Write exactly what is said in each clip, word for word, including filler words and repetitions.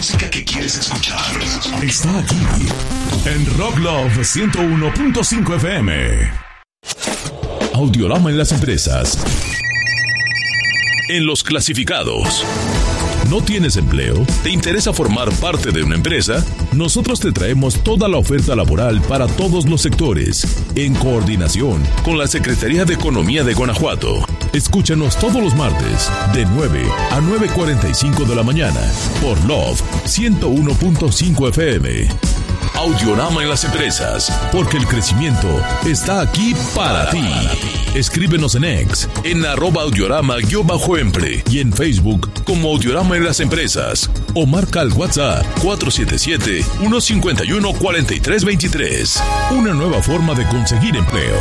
música que quieres escuchar está aquí en Rock Love ciento uno punto cinco F M. Audiorama en las empresas. En los clasificados. ¿No tienes empleo? ¿Te interesa formar parte de una empresa? Nosotros te traemos toda la oferta laboral para todos los sectores, en coordinación con la Secretaría de Economía de Guanajuato. Escúchanos todos los martes, de nueve a nueve cuarenta y cinco de la mañana, por Love ciento uno punto cinco F M. Audiorama en las empresas, porque el crecimiento está aquí para ti. Escríbenos en X, en arroba audiorama-empre y en Facebook como Audiorama en las empresas. O marca al WhatsApp cuatro siete siete, uno cinco uno, cuatro tres dos tres. Una nueva forma de conseguir empleo.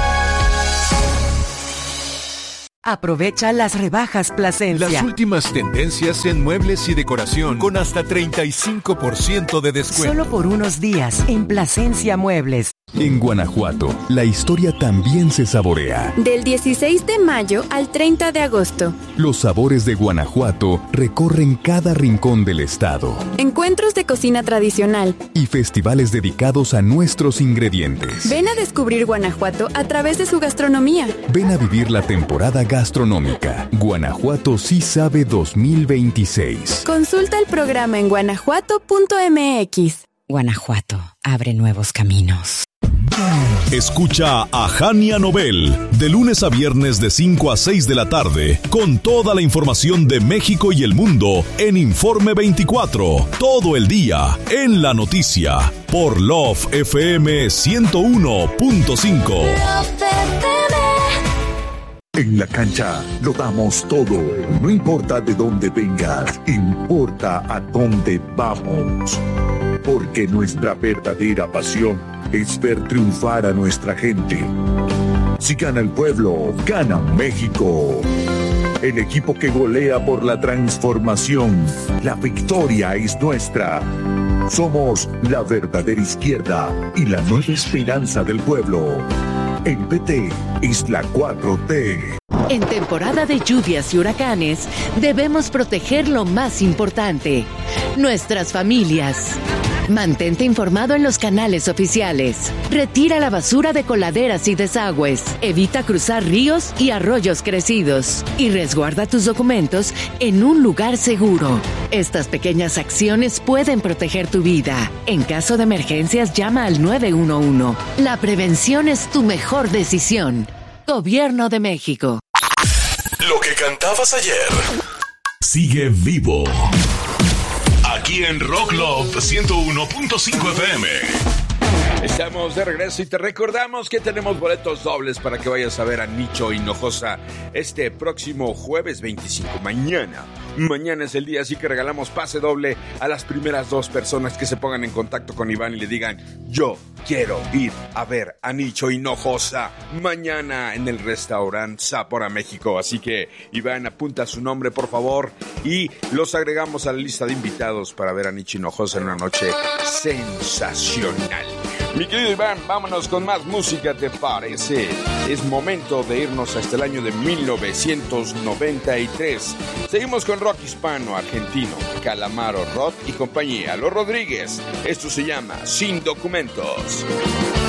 Aprovecha las rebajas Plasencia. Las últimas tendencias en muebles y decoración con hasta treinta y cinco por ciento de descuento. Solo por unos días en Plasencia Muebles. En Guanajuato, la historia también se saborea. Del dieciséis de mayo al treinta de agosto. Los sabores de Guanajuato recorren cada rincón del estado. Encuentros de cocina tradicional. Y festivales dedicados a nuestros ingredientes. Ven a descubrir Guanajuato a través de su gastronomía. Ven a vivir la temporada gastronómica. Guanajuato sí sabe dos mil veintiséis. Consulta el programa en guanajuato punto m x. Guanajuato abre nuevos caminos. Escucha a Jania Nobel de lunes a viernes de cinco a seis de la tarde con toda la información de México y el mundo en Informe veinticuatro, todo el día en la noticia por Love F M ciento uno punto cinco. En la cancha lo damos todo, no importa de dónde vengas, importa a dónde vamos. Porque nuestra verdadera pasión es ver triunfar a nuestra gente. Si gana el pueblo, gana México. El equipo que golea por la transformación. La victoria es nuestra. Somos la verdadera izquierda y la nueva esperanza del pueblo. El P T es la cuatro T. En temporada de lluvias y huracanes, debemos proteger lo más importante, nuestras familias. Mantente informado en los canales oficiales. Retira la basura de coladeras y desagües. Evita cruzar ríos y arroyos crecidos. Y resguarda tus documentos en un lugar seguro. Estas pequeñas acciones pueden proteger tu vida. En caso de emergencias, llama al nueve uno uno. La prevención es tu mejor decisión. Gobierno de México. Lo que cantabas ayer sigue vivo. Aquí en Rock Love ciento uno punto cinco F M. Estamos de regreso y te recordamos que tenemos boletos dobles para que vayas a ver a Nicho Hinojosa este próximo jueves veinticinco, mañana. Mañana es el día, así que regalamos pase doble a las primeras dos personas que se pongan en contacto con Iván y le digan: yo quiero ir a ver a Nicho Hinojosa mañana en el restaurante Zapora México. Así que, Iván, apunta su nombre, por favor, y los agregamos a la lista de invitados para ver a Nicho Hinojosa en una noche sensacional. Mi querido Iván, vámonos con más música, ¿te parece? Es momento de irnos hasta el año de mil novecientos noventa y tres. Seguimos con rock hispano, argentino, Calamaro, Roth y compañía, Los Rodríguez. Esto se llama Sin Documentos.